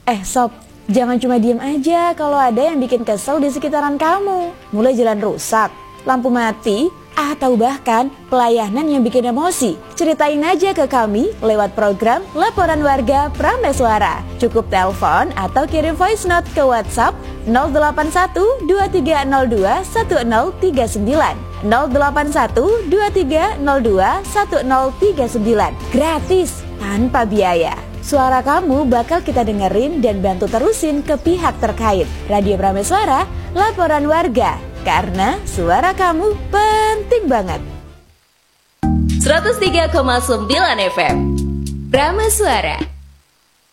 Sob, jangan cuma diem aja kalau ada yang bikin kesel di sekitaran kamu. Mulai jalan rusak, lampu mati, atau bahkan pelayanan yang bikin emosi. Ceritain aja ke kami lewat program Laporan Warga Prameswara. Cukup telepon atau kirim voice note ke WhatsApp 081 2302 1039 081 2302 1039. Gratis, tanpa biaya. Suara kamu bakal kita dengerin dan bantu terusin ke pihak terkait. Radio Prameswara, Laporan Warga. Karena suara kamu penting banget. 103,9 FM Prameswara.